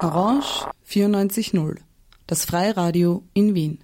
Orange 94.0, das Freiradio in Wien.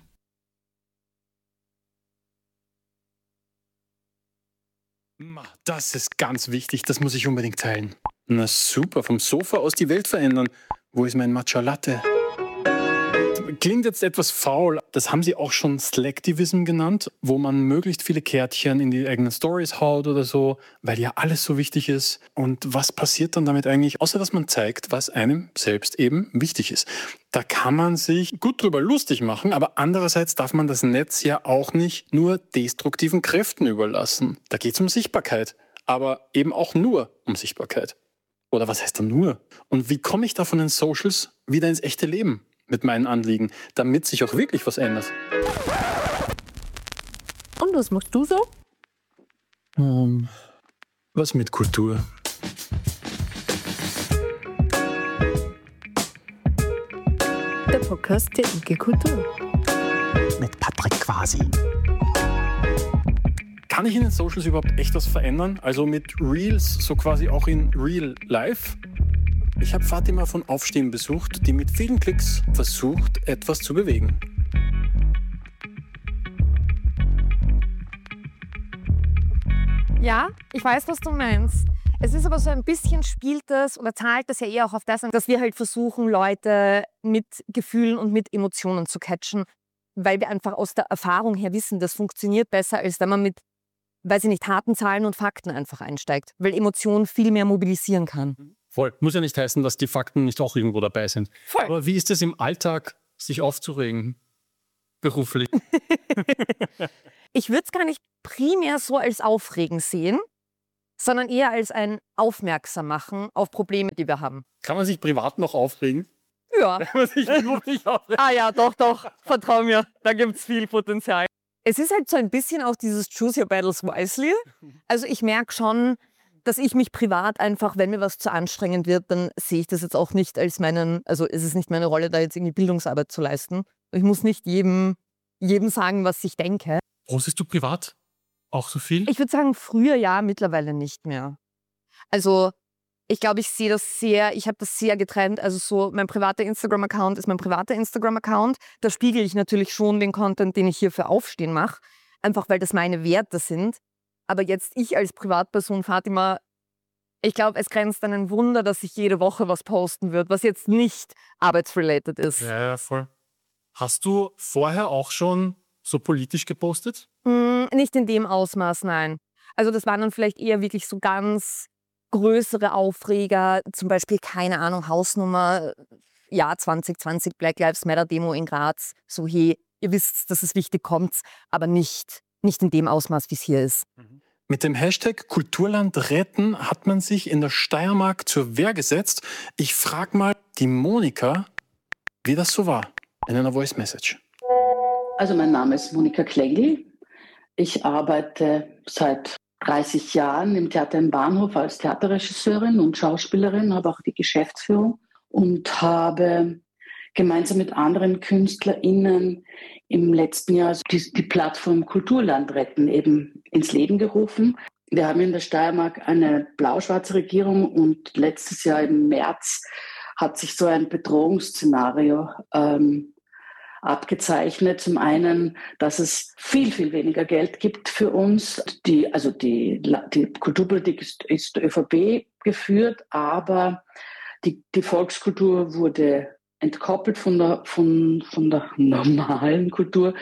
Das ist ganz wichtig, das muss ich unbedingt teilen. Na super, vom Sofa aus die Welt verändern. Wo ist mein Matcha Latte? Klingt jetzt etwas faul. Das haben sie auch schon Slacktivism genannt, wo man möglichst viele Kärtchen in die eigenen Stories haut oder so, weil ja alles so wichtig ist. Und was passiert dann damit eigentlich, außer dass man zeigt, was einem selbst eben wichtig ist? Da kann man sich gut drüber lustig machen, aber andererseits darf man das Netz ja auch nicht nur destruktiven Kräften überlassen. Da geht es um Sichtbarkeit, aber eben auch nur um Sichtbarkeit. Oder was heißt da nur? Und wie komme ich da von den Socials wieder ins echte Leben mit meinen Anliegen, damit sich auch wirklich was ändert? Und was machst du so? Was mit Kultur? Der Podcast der IG Kultur. Mit Patrick Quasi. Kann ich in den Socials überhaupt echt was verändern? Also mit Reels, so quasi auch in Real Life? Ich habe Fatima von Aufstehen besucht, die mit vielen Klicks versucht, etwas zu bewegen. Ja, ich weiß, was du meinst. Es ist aber so ein bisschen spielt das oder zahlt das ja eher auch auf das an, dass wir halt versuchen, Leute mit Gefühlen und mit Emotionen zu catchen, weil wir einfach aus der Erfahrung her wissen, das funktioniert besser, als wenn man mit, weiß ich nicht, harten Zahlen und Fakten einfach einsteigt, weil Emotion viel mehr mobilisieren kann. Voll. Muss ja nicht heißen, dass die Fakten nicht auch irgendwo dabei sind. Voll. Aber wie ist es im Alltag, sich aufzuregen? Beruflich. Ich würde es gar nicht primär so als Aufregen sehen, sondern eher als ein Aufmerksam-Machen auf Probleme, die wir haben. Kann man sich privat noch aufregen? Ja. Kann man sich beruflich aufregen? Ah ja, doch. Vertrau mir, da gibt es viel Potenzial. Es ist halt so ein bisschen auch dieses Choose Your Battles Wisely. Also ich merke schon, dass ich mich privat einfach, wenn mir was zu anstrengend wird, dann sehe ich das jetzt auch nicht als also es ist nicht meine Rolle, da jetzt irgendwie Bildungsarbeit zu leisten. Ich muss nicht jedem sagen, was ich denke. Postest du privat auch so viel? Ich würde sagen, früher ja, mittlerweile nicht mehr. Also ich glaube, ich habe das sehr getrennt. Also so mein privater Instagram-Account ist mein privater Instagram-Account. Da spiegel ich natürlich schon den Content, den ich hier für Aufstehen mache. Einfach, weil das meine Werte sind. Aber jetzt ich als Privatperson, Fatima, ich glaube, es grenzt an ein Wunder, dass ich jede Woche was posten wird, was jetzt nicht arbeitsrelated ist. Ja, voll. Hast du vorher auch schon so politisch gepostet? Nicht in dem Ausmaß, nein. Also das waren dann vielleicht eher wirklich so ganz größere Aufreger, zum Beispiel, keine Ahnung, Hausnummer, Jahr 2020, Black Lives Matter Demo in Graz. So, hey, ihr wisst, dass es wichtig kommt, aber nicht in dem Ausmaß, wie es hier ist. Mit dem Hashtag Kulturland retten hat man sich in der Steiermark zur Wehr gesetzt. Ich frage mal die Monika, wie das so war in einer Voice Message. Also mein Name ist Monika Klengel. Ich arbeite seit 30 Jahren im Theater im Bahnhof als Theaterregisseurin und Schauspielerin, habe auch die Geschäftsführung und habe gemeinsam mit anderen KünstlerInnen im letzten Jahr die Plattform Kulturland retten eben ins Leben gerufen. Wir haben in der Steiermark eine blau-schwarze Regierung und letztes Jahr im März hat sich so ein Bedrohungsszenario abgezeichnet. Zum einen, dass es viel, viel weniger Geld gibt für uns. Die Kulturpolitik ist ÖVP geführt, aber die Volkskultur wurde entkoppelt von der normalen Kultur.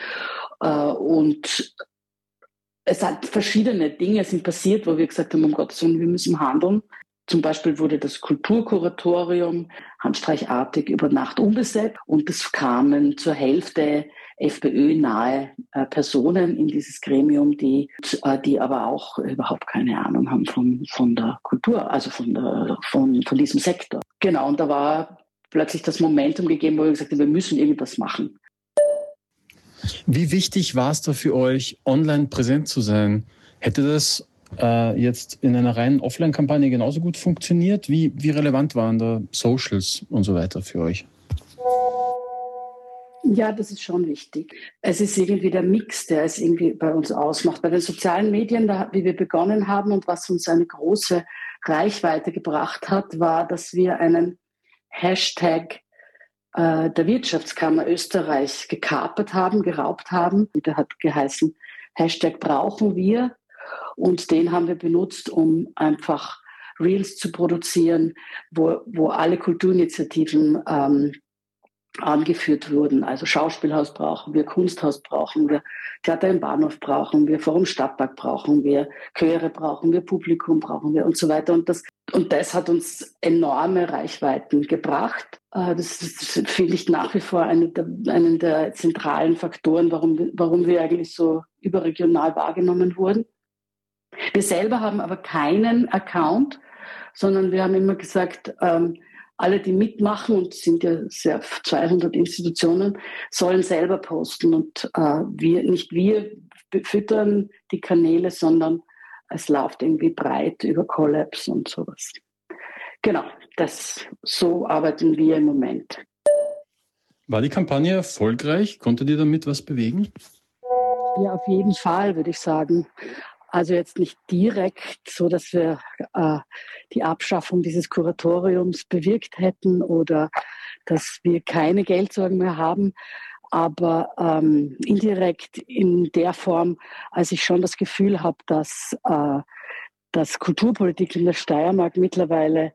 Und es hat verschiedene Dinge sind passiert, wo wir gesagt haben, um Gottes Willen, wir müssen handeln. Zum Beispiel wurde das Kulturkuratorium handstreichartig über Nacht umbesetzt und es kamen zur Hälfte FPÖ-nahe Personen in dieses Gremium, die aber auch überhaupt keine Ahnung haben von der Kultur, also von diesem Sektor. Genau, und da war plötzlich das Momentum gegeben, wo wir gesagt haben, wir müssen irgendwas machen. Wie wichtig war es da für euch, online präsent zu sein? Hätte das jetzt in einer reinen Offline-Kampagne genauso gut funktioniert? Wie relevant waren da Socials und so weiter für euch? Ja, das ist schon wichtig. Es ist irgendwie der Mix, der es irgendwie bei uns ausmacht. Bei den sozialen Medien, wie wir begonnen haben und was uns eine große Reichweite gebracht hat, war, dass wir einen Hashtag der Wirtschaftskammer Österreich gekapert haben, geraubt haben. Der hat geheißen #brauchen wir. Und den haben wir benutzt, um einfach Reels zu produzieren, wo alle Kulturinitiativen angeführt wurden. Also Schauspielhaus brauchen wir, Kunsthaus brauchen wir, Theater im Bahnhof brauchen wir, Forum Stadtpark brauchen wir, Chöre brauchen wir, Publikum brauchen wir und so weiter. Und das hat uns enorme Reichweiten gebracht. Das finde ich nach wie vor einen der zentralen Faktoren, warum wir eigentlich so überregional wahrgenommen wurden. Wir selber haben aber keinen Account, sondern wir haben immer gesagt, alle, die mitmachen, und es sind ja 200 Institutionen, sollen selber posten. Und wir füttern die Kanäle, sondern es läuft irgendwie breit über Collabs und sowas. Genau, so arbeiten wir im Moment. War die Kampagne erfolgreich? Konntet ihr damit was bewegen? Ja, auf jeden Fall, würde ich sagen. Also jetzt nicht direkt, so dass wir die Abschaffung dieses Kuratoriums bewirkt hätten oder dass wir keine Geldsorgen mehr haben, aber indirekt in der Form, als ich schon das Gefühl habe, dass Kulturpolitik in der Steiermark mittlerweile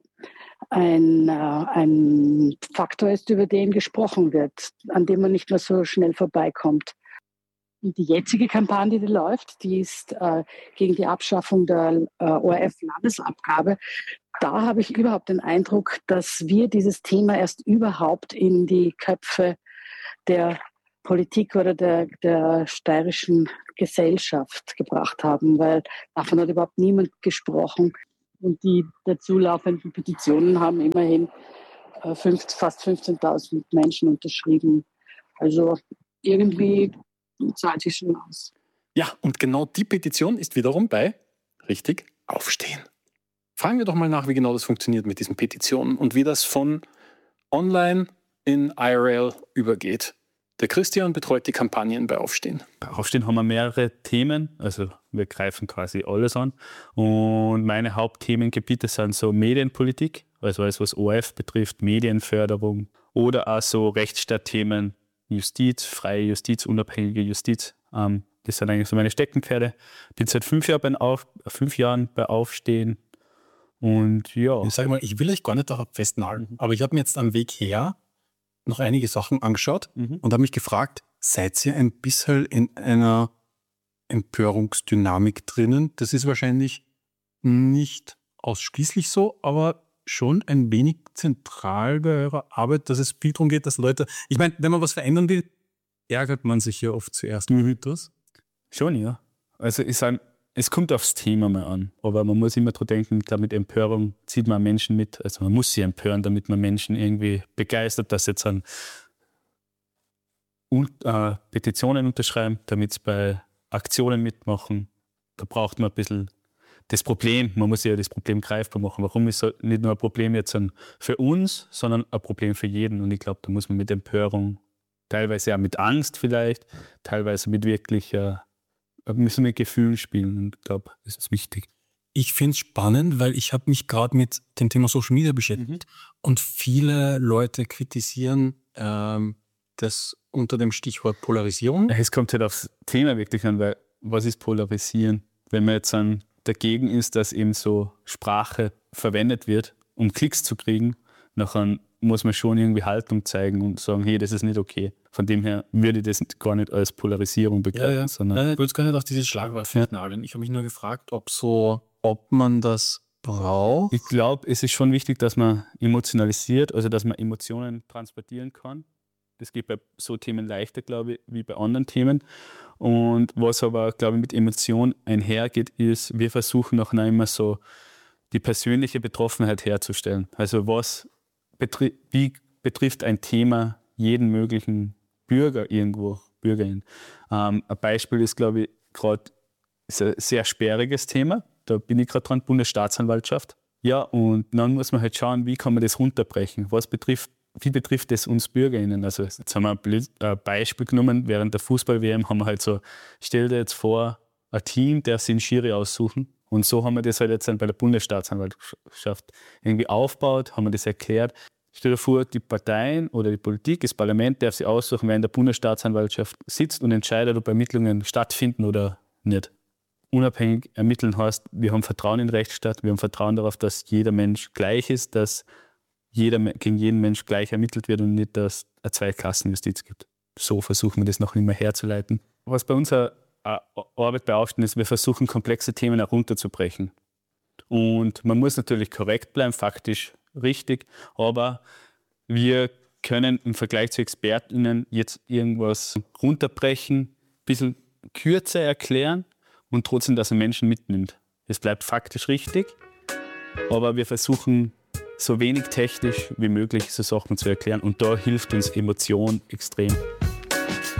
ein Faktor ist, über den gesprochen wird, an dem man nicht mehr so schnell vorbeikommt. Die jetzige Kampagne, die läuft, die ist gegen die Abschaffung der ORF-Landesabgabe. Da habe ich überhaupt den Eindruck, dass wir dieses Thema erst überhaupt in die Köpfe der Politik oder der steirischen Gesellschaft gebracht haben, weil davon hat überhaupt niemand gesprochen. Und die dazu laufenden Petitionen haben immerhin fast 15.000 Menschen unterschrieben. Also irgendwie zahlt sich schon aus. Ja, und genau die Petition ist wiederum bei, richtig, Aufstehen. Fragen wir doch mal nach, wie genau das funktioniert mit diesen Petitionen und wie das von online in IRL übergeht. Der Christian betreut die Kampagnen bei Aufstehen. Bei Aufstehen haben wir mehrere Themen, also wir greifen quasi alles an. Und meine Hauptthemengebiete sind so Medienpolitik, also alles, was ORF betrifft, Medienförderung oder auch so Rechtsstaatthemen, Justiz, freie Justiz, unabhängige Justiz. Das sind eigentlich so meine Steckenpferde. Bin seit 5 Jahren bei Aufstehen. Und ja. Ich sage mal, ich will euch gar nicht darauf festnageln, aber ich habe mir jetzt am Weg her noch einige Sachen angeschaut und habe mich gefragt, seid ihr ein bisschen in einer Empörungsdynamik drinnen? Das ist wahrscheinlich nicht ausschließlich so, aber schon ein wenig zentral bei eurer Arbeit, dass es viel darum geht, dass Leute, ich meine, wenn man was verändern will, ärgert man sich ja oft zuerst. Das? Schon, ja. Also es kommt aufs Thema mal an, aber man muss immer dran denken, mit Empörung zieht man Menschen mit. Also man muss sie empören, damit man Menschen irgendwie begeistert, dass sie jetzt Petitionen unterschreiben, damit sie bei Aktionen mitmachen. Da braucht man ein bisschen das Problem, man muss ja das Problem greifbar machen. Warum ist es nicht nur ein Problem jetzt für uns, sondern ein Problem für jeden? Und ich glaube, da muss man mit Empörung, teilweise auch mit Angst vielleicht, teilweise mit wirklich müssen mit Gefühlen spielen. Und ich glaube, das ist wichtig. Ich finde es spannend, weil ich habe mich gerade mit dem Thema Social Media beschäftigt und viele Leute kritisieren das unter dem Stichwort Polarisierung. Es kommt halt aufs Thema wirklich an, weil was ist Polarisieren? Wenn man jetzt dagegen ist, dass eben so Sprache verwendet wird, um Klicks zu kriegen, nachher muss man schon irgendwie Haltung zeigen und sagen, hey, das ist nicht okay. Von dem her würde ich das gar nicht als Polarisierung begreifen. Sondern ich würde es gar nicht auf dieses Schlagwort festnageln. Ich habe mich nur gefragt, ob man das braucht. Ich glaube, es ist schon wichtig, dass man emotionalisiert, also dass man Emotionen transportieren kann. Das geht bei so Themen leichter, glaube ich, wie bei anderen Themen. Und was aber, glaube ich, mit Emotion einhergeht, ist, wir versuchen auch immer so die persönliche Betroffenheit herzustellen. Also wie betrifft ein Thema jeden möglichen Bürger irgendwo, Bürgerin. Ein Beispiel ist, glaube ich, gerade ein sehr sperriges Thema. Da bin ich gerade dran, Bundesstaatsanwaltschaft. Ja, und dann muss man halt schauen, wie kann man das runterbrechen. Wie betrifft das uns BürgerInnen? Also jetzt haben wir ein Beispiel genommen, während der Fußball-WM haben wir halt so, stell dir jetzt vor, ein Team, der sich einen Schiri aussuchen. Und so haben wir das halt jetzt dann bei der Bundesstaatsanwaltschaft irgendwie aufgebaut, haben wir das erklärt. Stell dir vor, die Parteien oder die Politik, das Parlament darf sich aussuchen, wer in der Bundesstaatsanwaltschaft sitzt und entscheidet, ob Ermittlungen stattfinden oder nicht. Unabhängig ermitteln heißt, wir haben Vertrauen in den Rechtsstaat, wir haben Vertrauen darauf, dass jeder Mensch gleich ist, dass gegen jeden Mensch gleich ermittelt wird und nicht, dass es eine Zweiklassenjustiz gibt. So versuchen wir das noch immer herzuleiten. Was bei unserer Arbeit bei Aufständen ist, wir versuchen, komplexe Themen herunterzubrechen. Und man muss natürlich korrekt bleiben, faktisch richtig, aber wir können im Vergleich zu ExpertInnen jetzt irgendwas runterbrechen, ein bisschen kürzer erklären und trotzdem, dass er Menschen mitnimmt. Es bleibt faktisch richtig, aber wir versuchen, so wenig technisch wie möglich so Sachen zu erklären und da hilft uns Emotion extrem.